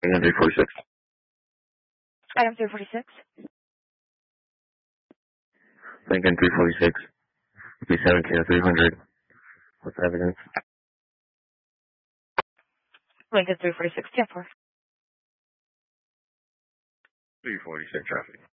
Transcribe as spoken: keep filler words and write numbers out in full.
Lincoln three forty-six. Item three forty-six. Lincoln three forty-six. B seventeen to three hundred. What's evidence? Lincoln three forty-six, ten four. three forty-six traffic.